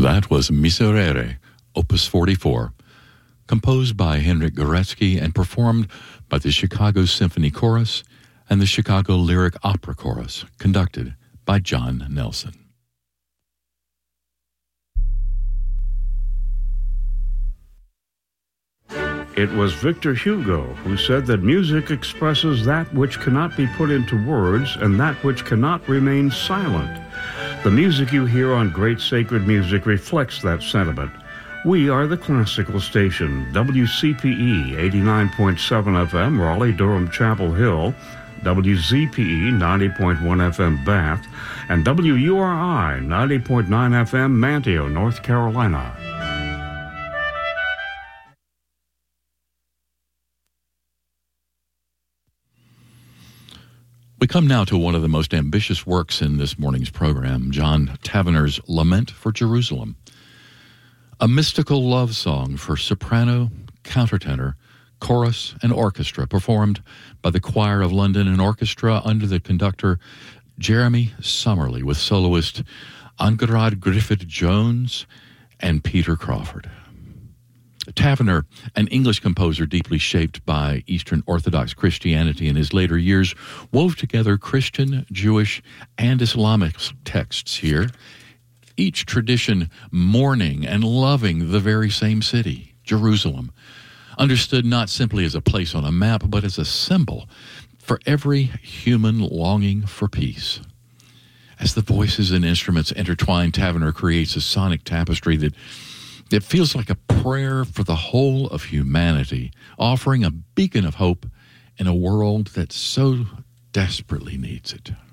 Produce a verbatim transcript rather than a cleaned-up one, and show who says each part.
Speaker 1: That was Miserere, Opus forty-four, composed by Henryk Górecki and performed by the Chicago Symphony Chorus and the Chicago Lyric Opera Chorus, conducted by John Nelson.
Speaker 2: It was Victor Hugo who said that music expresses that which cannot be put into words and that which cannot remain silent. The music you hear on Great Sacred Music reflects that sentiment. We are the classical station, W C P E eighty-nine point seven F M, Raleigh-Durham Chapel Hill, W Z P E ninety point one F M, Bath, and W U R I ninety point nine F M, Manteo, North Carolina.
Speaker 1: We come now to one of the most ambitious works in this morning's program, John Tavener's Lament for Jerusalem, a mystical love song for soprano, countertenor, chorus, and orchestra, performed by the Choir of London and Orchestra under the conductor Jeremy Summerly, with soloist Angarad Griffith-Jones and Peter Crawford. Tavener, an English composer deeply shaped by Eastern Orthodox Christianity in his later years, wove together Christian, Jewish, and Islamic texts here, each tradition mourning and loving the very same city, Jerusalem, understood not simply as a place on a map, but as a symbol for every human longing for peace. As the voices and instruments intertwine, Tavener creates a sonic tapestry that It feels like a prayer for the whole of humanity, offering a beacon of hope in a world that so desperately needs it.